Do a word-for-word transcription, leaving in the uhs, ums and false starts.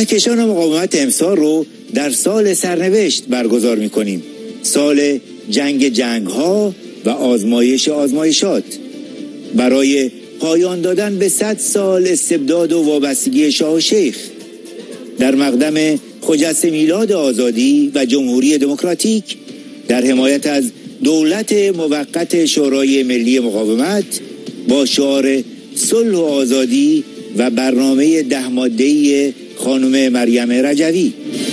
کهکشان مقاومت امسال رو در سال سرنوشت برگزار می‌کنیم. سال جنگ جنگ ها و آزمایش آزمایشات، برای پایان دادن به صد سال استبداد و وابستگی شاه و شیخ. در مقدم خجسته میلاد آزادی و جمهوری دموکراتیک، در حمایت از دولت موقت شورای ملی مقاومت با شعار صلح و آزادی و برنامه ده ماده‌ای خانم مریم رجوی.